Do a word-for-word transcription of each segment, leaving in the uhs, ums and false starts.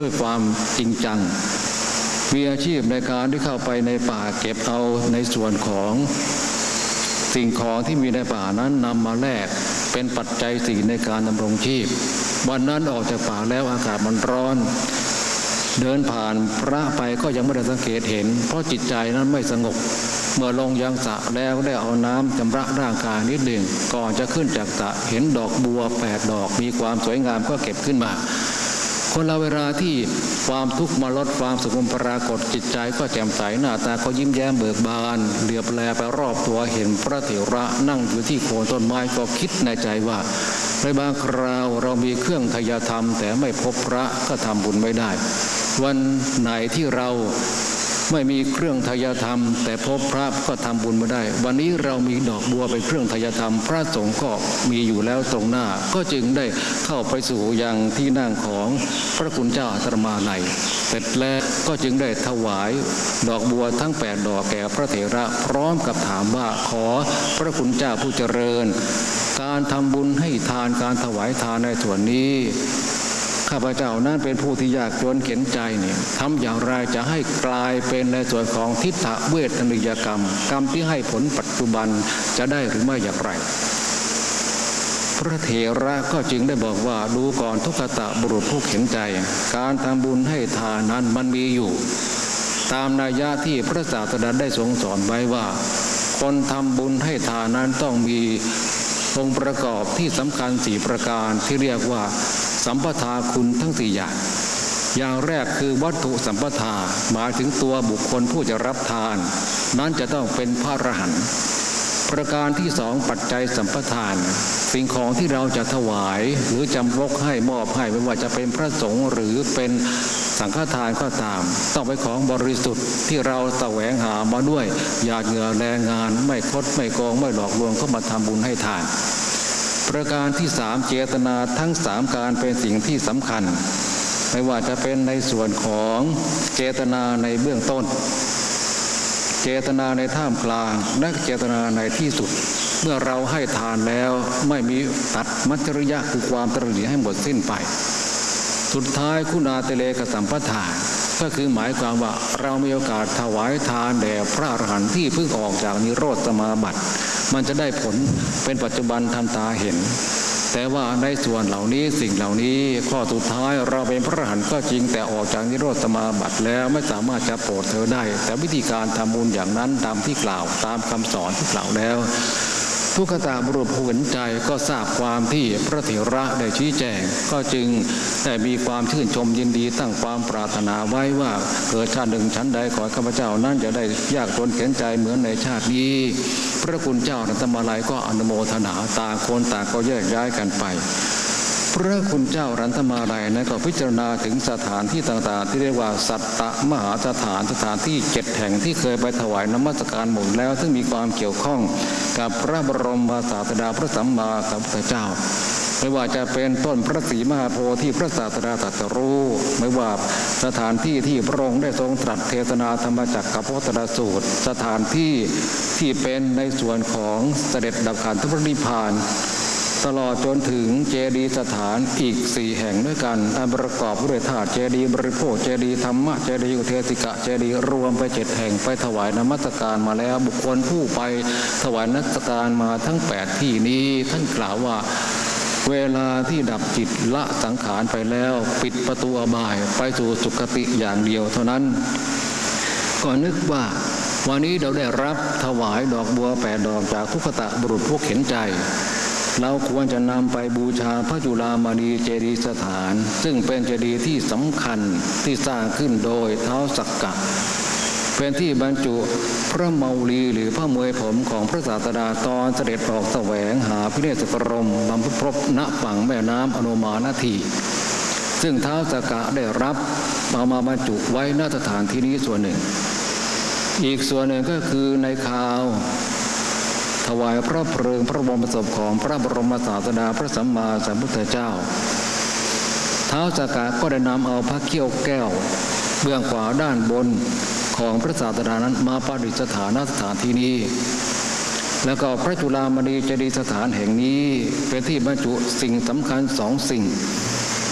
ด้วยความจริงจังมีอาชีพในการที่เข้าไปในป่าเก็บเอาในส่วนของสิ่งของที่มีในป่านั้นนำมาแลกเป็นปัจจัยสี่ในการดำรงชีพวันนั้นออกจากป่าแล้วอากาศมันร้อนเดินผ่านพระไปก็ยังไม่ได้สังเกตเห็นเพราะจิตใจนั้นไม่สงบเมื่อลงยังสระแล้วได้เอาน้ำชำระร่างกายนิดหนึ่งก่อนจะขึ้นจากสระเห็นดอกบัวแปดดอกมีความสวยงามก็เก็บขึ้นมาคนเราเวลาที่ความทุกข์มาลดความสุขปรากฏจิตใจก็แจ่มใสหน้าตาก็ยิ้มแย้มเบิกบานเหลือบแลไปรอบตัวเห็นพระเถระนั่งอยู่ที่โคนต้นไม้ก็คิดในใจว่าในบางคราวเรามีเครื่องทายธรรมแต่ไม่พบพระก็ทำบุญไม่ได้วันไหนที่เราไม่มีเครื่องทายธรรมแต่พบพระก็ทำบุญไม่ได้วันนี้เรามีดอกบัวเป็นเครื่องทายธรรมพระสงฆ์ก็มีอยู่แล้วตรงหน้าก็จึงได้เข้าไปสู่ยังที่นั่งของพระคุณเจ้าธรรมานัยเสร็จแล้วก็จึงได้ถวายดอกบัวทั้งแปดดอกแก่พระเถระพร้อมกับถามว่าขอพระคุณเจ้าผู้เจริญการทำบุญให้ทานการถวายทานในส่วนนี้ข้าพเจ้านั้นเป็นผู้ที่ยากจนเข็นใจเนี่ยทำอย่างไรจะให้กลายเป็นในส่วนของทิฏฐเวทนิยกรรมกรรมที่ให้ผลปัจจุบันจะได้หรือไม่อย่างไรพระเถระก็จึงได้บอกว่าดูก่อนทุกขตะบุรุษผู้เข็นใจการทำบุญให้ทานนั้นมันมีอยู่ตามนัยยะที่พระศาสดาได้ทรงสอนไว้ว่าคนทำบุญให้ทานนั้นต้องมีองค์ประกอบที่สำคัญสี่ประการที่เรียกว่าสัมปทาคุณทั้งสี่อย่างอย่างแรกคือวัตถุสัมปทาหมายถึงตัวบุคคลผู้จะรับทานนั้นจะต้องเป็นพระอรหันต์ประการที่สองปัจจัยสัมปทานสิ่งของที่เราจะถวายหรือจำรกให้มอบให้ไม่ว่าจะเป็นพระสงฆ์หรือเป็นสังฆทานก็ตามต้องเป็นของบริสุทธิ์ที่เราแสวงหามาด้วยหยาดเหงื่อแรงงานไม่คดไม่โกงไม่หลอกลวงเข้ามาทำบุญให้ทานประการที่สามเจตนาทั้งสามการเป็นสิ่งที่สำคัญไม่ว่าจะเป็นในส่วนของเจตนาในเบื้องต้นเจตนาในท่ามกลางและเจตนาในที่สุดเมื่อเราให้ทานแล้วไม่มีตัดมัจฉริยะคือความตระหนี่ให้หมดสิ้นไปสุดท้ายคุณาเตเลกสัมปทาก็คือหมายความว่าเรามีโอกาสถวายทานแด่พระอรหันต์ที่เพิ่งออกจากนิโรธสมาบัติมันจะได้ผลเป็นปัจจุบันทันตาเห็นแต่ว่าในส่วนเหล่านี้สิ่งเหล่านี้ข้อสุดท้ายเราเป็นพระอรหันต์ก็จริงแต่ออกจากนิโรธสมาบัติแล้วไม่สามารถจะโปรดเธอได้แต่วิธีการทำบุญอย่างนั้นตามที่กล่าวตามคำสอนที่กล่าวแล้วทุกขตาบุรุษผู้เห็นใจก็ทราบความที่พระเถระได้ชี้แจงก็จึงได้มีความชื่นชมยินดีตั้งความปรารถนาไว้ว่าเกิดชาติหนึ่งชั้นใดขอข้าพเจ้านั้นจะได้ยากจนเข็นใจเหมือนในชาตินี้พระคุณเจ้าธรรมาลัยก็อนุโมทนาต่างคนต่างก็แยกย้ายกันไปพระคุณเจ้ารัตมาลัยนั้นก็พิจารณาถึงสถานที่ต่างๆที่เรียกว่าสัตตมหาสถานสถานที่เจ็ดแห่งที่เคยไปถวายนมัสการหมดแล้วซึ่งมีความเกี่ยวข้องกับพระบรมศาสดาพระสัมมาสัมพุทธเจ้าไม่ว่าจะเป็นต้นพระศรีมหาโพธิ์ที่พระศาสดาตรัสรู้ไม่ว่าสถานที่ที่พระองค์ได้ทรงตรัสเทศนาธรรมจักรกับพระตรสูตรสถานที่ที่เป็นในส่วนของเสด็จดับขันธปรินิพพานตลอดจนถึงเจดีย์สถานอีกสี่แห่งด้วยกันอันประกอบด้วยธาตุเจดีย์บริโภคเจดีย์ธรรมะเจดีย์อุเทสิกะเจดีย์รวมไปเจ็ดแห่งไปถวายนมัสการมาแล้วบุคคลผู้ไปถวายนมัสการมาทั้งแปดที่นี้ท่านกล่าวว่าเวลาที่ดับจิตละสังขารไปแล้วปิดประตูอบายไปสู่สุคติอย่างเดียวเท่านั้นก็นึกว่าวันนี้เราได้รับถวายดอกบัวแปดดอกจากทุกขตะบุรุษผู้เข็นใจเราควรจะนำไปบูชาพระจุฬามณีเจดีย์สถานซึ่งเป็นเจดีย์ที่สำคัญที่สร้างขึ้นโดยท้าวสักกะเป็นที่บรรจุพระเมาลีหรือพระมวยผมของพระศาสดาตอนเสด็จออกแสวงหาพิเนศกรมบำเพ็ญพรตณฝั่งแม่น้ำอโนมานาทีซึ่งท้าวสักกะได้รับเอามาบรรจุไว้ณสถานที่นี้ส่วนหนึ่งอีกส่วนหนึ่งก็คือในข่าวถวายพระเพลิงพระบรมศพของพระบรมศาสดาพระสัมมาสัมพุทธเจ้าท้าวสักกะก็ได้นำเอาพระเขี้ยวแก้วเบื้องขวาด้านบนของพระศาสดานั้นมาประดิษฐานณสถานที่นี้แล้วก็พระจุฬามณีเจดีย์สถานแห่งนี้เป็นที่บรรจุสิ่งสำคัญสองสิ่งข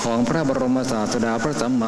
ของพระบรมศาสดาพระสัมมา